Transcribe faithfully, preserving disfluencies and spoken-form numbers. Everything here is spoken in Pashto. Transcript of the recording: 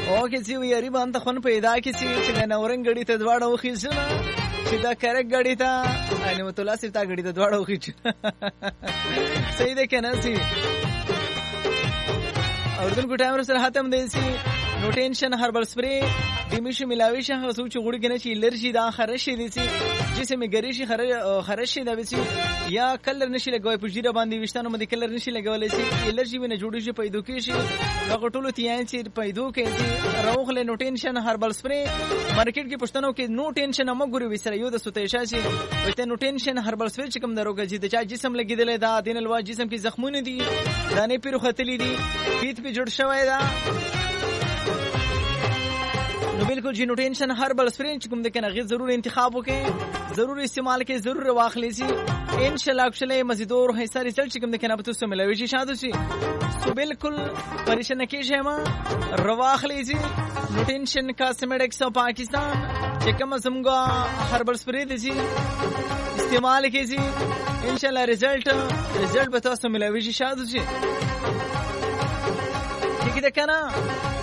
او کې چې ویری باندې خون پیدا کی چې نه اورنګ غړي ته دواړه وخیژنه چې دا کرک غړي ته ان متلاسف تا غړي ته دواړه وخیژ صحیح ده کنه سي اردن کو ټایم سره ختم دی سي نو ټینشن هربل سپری دیمیشو ملاوي شه هغه څو چې غوړي کنه چې الرجی دا خرشي دي سي جسم ګریشي خرشي دا وسی یا کلر نشي لګوي په جیره باندې وشتانو باندې کلر نشي لګولای سي الرجی ونه جوړی شي پیدا کیږي دا ټولو تیان چې پیدا کوي روغله نو ټینشن هربل سپری مارکیټ کې پښتنو کې نو ټینشن هم ګوري وسره یو د سوتېشا شي وته نو ټینشن هربل سپری چې کوم دروګه چې د چا جسم لګیدل دا دین الوا جسم کې زخمونه دي دانه پیرو خطلې دي پیت په جوړ شوی دا نو بالکل جی نو ټینشن هربل سپرین چې کوم د کنه غیر ضرور انتخاب وکړي ضرور استعمال کې ضرور واخلې سي ان شاء الله اکشله مزیدور هيڅ رزلټ چې کوم د کنه په تاسو ملوي شي شاده سي سو بالکل پریشان کیږئ ما رواخلې سي نو ټینشن کاسمیټکس او پاکستان چې کوم زموږه هربل سپری دي سي استعمال کې سي ان شاء الله رزلټ رزلټ به تاسو ملوي شي شاده سي ٹھیک ده کنه